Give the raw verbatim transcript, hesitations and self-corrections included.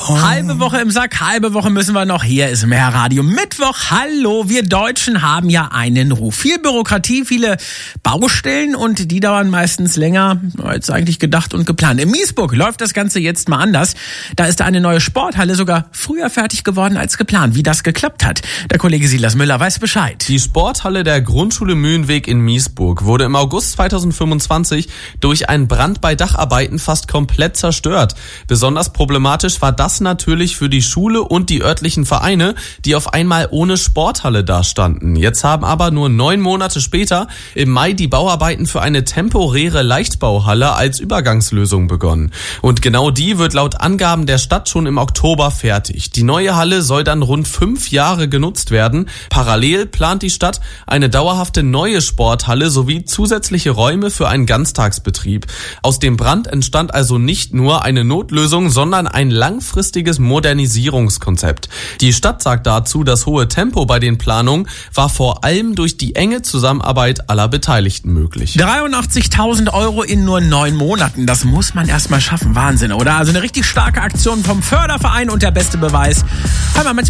Halbe Woche im Sack, halbe Woche müssen wir noch. Hier ist mehr Radio. Mittwoch, hallo. Wir Deutschen haben ja einen Ruf. Viel Bürokratie, viele Baustellen und die dauern meistens länger als eigentlich gedacht und geplant. In Miesburg läuft das Ganze jetzt mal anders. Da ist eine neue Sporthalle sogar früher fertig geworden als geplant. Wie das geklappt hat, der Kollege Silas Müller weiß Bescheid. Die Sporthalle der Grundschule Mühlenweg in Miesburg wurde im August zweitausendfünfundzwanzig durch einen Brand bei Dacharbeiten fast komplett zerstört. Besonders problematisch war das natürlich für die Schule und die örtlichen Vereine, die auf einmal ohne Sporthalle dastanden. Jetzt haben aber nur neun Monate später im Mai die Bauarbeiten für eine temporäre Leichtbauhalle als Übergangslösung begonnen. Und genau die wird laut Angaben der Stadt schon im Oktober fertig. Die neue Halle soll dann rund fünf Jahre genutzt werden. Parallel plant die Stadt eine dauerhafte neue Sporthalle sowie zusätzliche Räume für einen Ganztagsbetrieb. Aus dem Brand entstand also nicht nur eine Notlösung, sondern ein langfristiges Modernisierungskonzept. Die Stadt sagt dazu, das hohe Tempo bei den Planungen war vor allem durch die enge Zusammenarbeit aller Beteiligten möglich. dreiundachtzigtausend Euro in nur neun Monaten, das muss man erstmal schaffen. Wahnsinn, oder? Also eine richtig starke Aktion vom Förderverein und der beste Beweis.